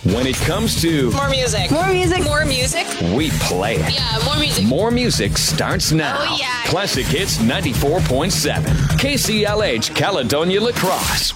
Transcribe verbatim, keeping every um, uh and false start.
When it comes to More music. More music. More music. we play it. Yeah, more music. More music starts now. Oh, yeah. Classic Hits ninety-four point seven. K C L H Caledonia Lacrosse.